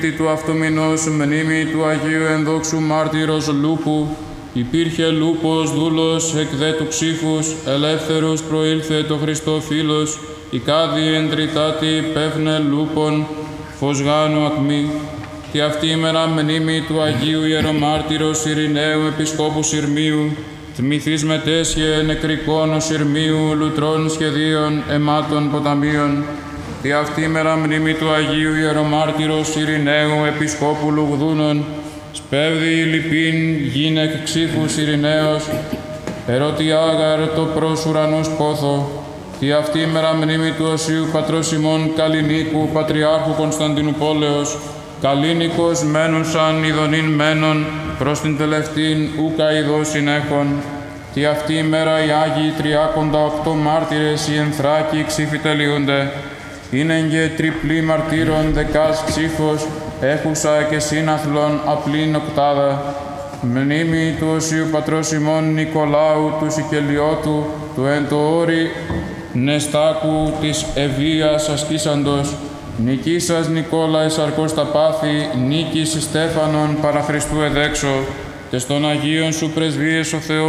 του αυτομηνός μνήμη του Αγίου Ενδόξου Μάρτυρος Λούπου, υπήρχε Λούπος δούλος εκ δε του ψύχους, ελεύθερος προήλθε το Χριστό φίλος, οικάδι εν τριτάτη πέφνε Λούπον, φωσγάνου ακμή. Και αυτή ημέρα μνήμη του Αγίου Ιερομάρτυρος Ειρηναίου Επισκόπου Συρμίου, τμηθείς μετέσχε νεκρικών Συρμίου, λουτρών σχεδίων, αιμάτων ποταμίων. Και αυτή ημέρα μνήμη του Αγίου Ιερομάρτυρος Ειρηναίου Επισκόπου Λουγδούνων, σπέβδη λυπήν γύνεκ ξύφους Ειρηναίος, ερώτη άγαρ το προς ουρανούς πόθο. Και αυτή ημέρα μνήμη του Οσίου Πατρός ημών Καλλινίκου, Πατριάρχου Κωνσταντινουπόλεως, Καλλίνικος μένουσαν ειδονήν μένων, προς την τελευτήν ούκα ειδώσιν έχων. Και αυτή ημέρα οι Άγιοι 38 μάρτυρες οι ενθράκοι ξύφοι τελειούνται. Είναι και τριπλή μαρτύρων δεκάς ψήφος, έχουσα και σύναθλον απλήν οκτάδα. Μνήμη του Οσίου Πατρός ημών Νικολάου του Σικελιώτου, του εν το όρη Νεστάκου της Ευβίας ασκήσαντος, νικήσας Νικόλα εσαρκώς τα πάθη, νίκης Στέφανον παρά Χριστού εδέξω, και στον Αγίον σου πρεσβείες ο Θεός